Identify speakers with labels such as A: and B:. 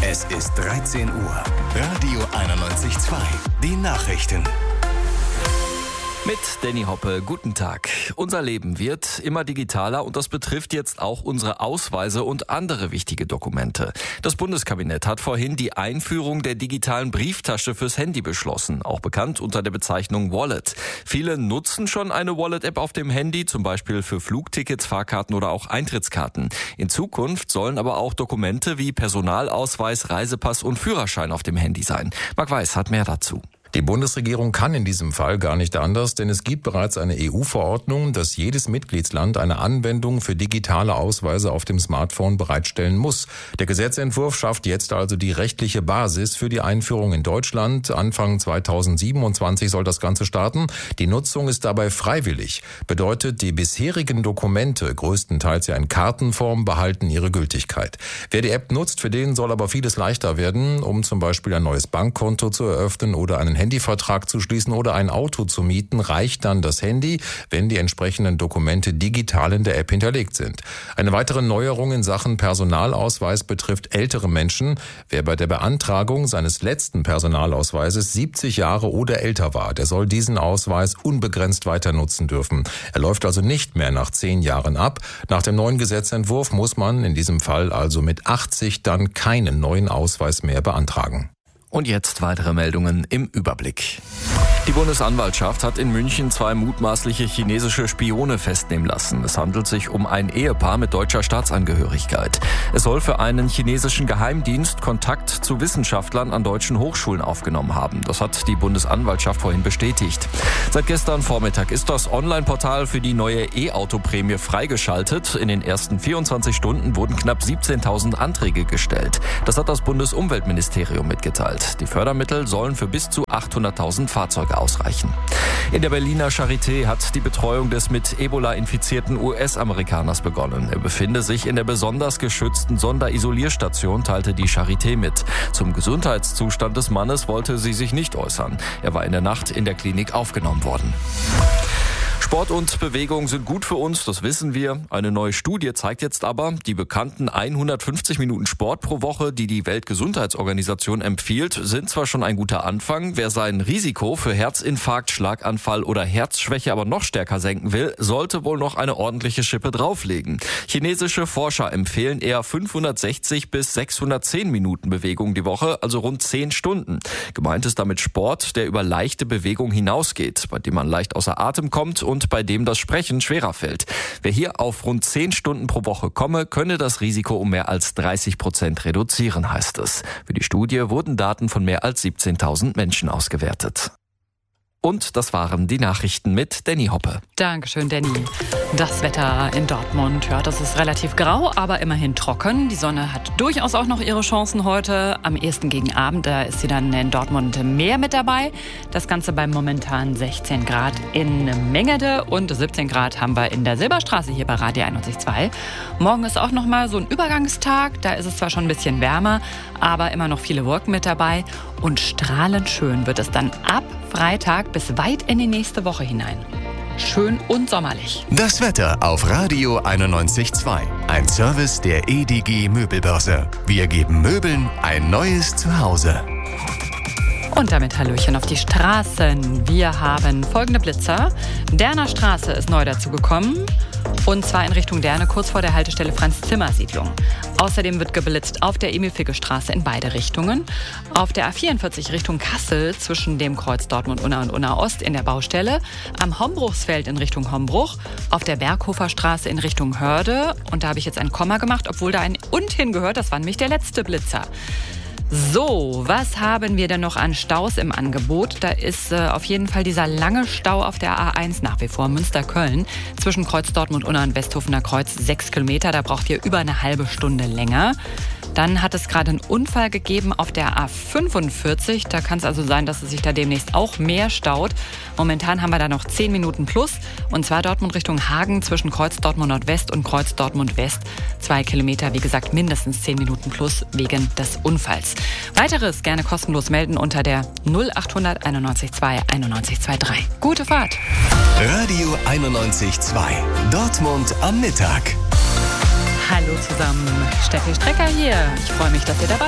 A: Es ist 13 Uhr. Radio 91.2. Die Nachrichten.
B: Mit Danny Hoppe, guten Tag. Unser Leben wird immer digitaler und das betrifft jetzt auch unsere Ausweise und andere wichtige Dokumente. Das Bundeskabinett hat vorhin die Einführung der digitalen Brieftasche fürs Handy beschlossen, auch bekannt unter der Bezeichnung Wallet. Viele nutzen schon eine Wallet-App auf dem Handy, zum Beispiel für Flugtickets, Fahrkarten oder auch Eintrittskarten. In Zukunft sollen aber auch Dokumente wie Personalausweis, Reisepass und Führerschein auf dem Handy sein. Marc Weiß hat mehr dazu.
C: Die Bundesregierung kann in diesem Fall gar nicht anders, denn es gibt bereits eine EU-Verordnung, dass jedes Mitgliedsland eine Anwendung für digitale Ausweise auf dem Smartphone bereitstellen muss. Der Gesetzentwurf schafft jetzt also die rechtliche Basis für die Einführung in Deutschland. Anfang 2027 soll das Ganze starten. Die Nutzung ist dabei freiwillig. Bedeutet, die bisherigen Dokumente, größtenteils ja in Kartenform, behalten ihre Gültigkeit. Wer die App nutzt, für den soll aber vieles leichter werden, um zum Beispiel ein neues Bankkonto zu eröffnen oder einen Handyvertrag zu schließen oder ein Auto zu mieten, reicht dann das Handy, wenn die entsprechenden Dokumente digital in der App hinterlegt sind. Eine weitere Neuerung in Sachen Personalausweis betrifft ältere Menschen. Wer bei der Beantragung seines letzten Personalausweises 70 Jahre oder älter war, der soll diesen Ausweis unbegrenzt weiter nutzen dürfen. Er läuft also nicht mehr nach 10 Jahren ab. Nach dem neuen Gesetzentwurf muss man in diesem Fall also mit 80 dann keinen neuen Ausweis mehr beantragen.
B: Und jetzt weitere Meldungen im Überblick. Die Bundesanwaltschaft hat in München 2 mutmaßliche chinesische Spione festnehmen lassen. Es handelt sich um ein Ehepaar mit deutscher Staatsangehörigkeit. Es soll für einen chinesischen Geheimdienst Kontakt zu Wissenschaftlern an deutschen Hochschulen aufgenommen haben. Das hat die Bundesanwaltschaft vorhin bestätigt. Seit gestern Vormittag ist das Online-Portal für die neue E-Auto-Prämie freigeschaltet. In den ersten 24 Stunden wurden knapp 17.000 Anträge gestellt. Das hat das Bundesumweltministerium mitgeteilt. Die Fördermittel sollen für bis zu 800.000 Fahrzeuge ausreichen. In der Berliner Charité hat die Betreuung des mit Ebola infizierten US-Amerikaners begonnen. Er befinde sich in der besonders geschützten Sonderisolierstation, teilte die Charité mit. Zum Gesundheitszustand des Mannes wollte sie sich nicht äußern. Er war in der Nacht in der Klinik aufgenommen worden. Sport und Bewegung sind gut für uns, das wissen wir. Eine neue Studie zeigt jetzt aber, die bekannten 150 Minuten Sport pro Woche, die die Weltgesundheitsorganisation empfiehlt, sind zwar schon ein guter Anfang. Wer sein Risiko für Herzinfarkt, Schlaganfall oder Herzschwäche aber noch stärker senken will, sollte wohl noch eine ordentliche Schippe drauflegen. Chinesische Forscher empfehlen eher 560 bis 610 Minuten Bewegung die Woche, also rund 10 Stunden. Gemeint ist damit Sport, der über leichte Bewegung hinausgeht, bei dem man leicht außer Atem kommt und bei dem das Sprechen schwerer fällt. Wer hier auf rund 10 Stunden pro Woche komme, könne das Risiko um mehr als 30% reduzieren, heißt es. Für die Studie wurden Daten von mehr als 17.000 Menschen ausgewertet. Und das waren die Nachrichten mit Danny Hoppe.
D: Dankeschön, Danny. Das Wetter in Dortmund, ja, das ist relativ grau, aber immerhin trocken. Die Sonne hat durchaus auch noch ihre Chancen heute. Am ehesten gegen Abend, da ist sie dann in Dortmund mehr mit dabei. Das Ganze bei momentan 16 Grad in Mengede und 17 Grad haben wir in der Silberstraße hier bei Radio 91.2. Morgen ist auch nochmal so ein Übergangstag. Da ist es zwar schon ein bisschen wärmer, aber immer noch viele Wolken mit dabei. Und strahlend schön wird es dann ab Freitag bis weit in die nächste Woche hinein. Schön und sommerlich.
A: Das Wetter auf Radio 91.2. Ein Service der EDG Möbelbörse. Wir geben Möbeln ein neues Zuhause.
D: Und damit Hallöchen auf die Straßen. Wir haben folgende Blitzer. Derner Straße ist neu dazugekommen. Und zwar in Richtung Derne, kurz vor der Haltestelle Franz-Zimmer-Siedlung. Außerdem wird geblitzt auf der Emil-Ficke-Straße in beide Richtungen. Auf der A44 Richtung Kassel zwischen dem Kreuz Dortmund-Unna und Unna-Ost in der Baustelle. Am Hombruchsfeld in Richtung Hombruch. Auf der Berghofer Straße in Richtung Hörde. Und da habe ich jetzt ein Komma gemacht, obwohl da ein Und hingehört. Das war nämlich der letzte Blitzer. So, was haben wir denn noch an Staus im Angebot? Da ist auf jeden Fall dieser lange Stau auf der A1 nach wie vor, Münster-Köln. Zwischen Kreuz Dortmund-Unna und Westhofener Kreuz 6 Kilometer, da braucht ihr über eine halbe Stunde länger. Dann hat es gerade einen Unfall gegeben auf der A45. Da kann es also sein, dass es sich da demnächst auch mehr staut. Momentan haben wir da noch 10 Minuten plus. Und zwar Dortmund Richtung Hagen zwischen Kreuz Dortmund Nordwest und Kreuz Dortmund West. 2 Kilometer, wie gesagt, mindestens 10 Minuten plus wegen des Unfalls. Weiteres gerne kostenlos melden unter der 0800 91 2 91 23. Gute Fahrt.
A: Radio 91.2. Dortmund am Mittag.
D: Hallo zusammen, Steffi Strecker hier. Ich freue mich, dass ihr dabei seid.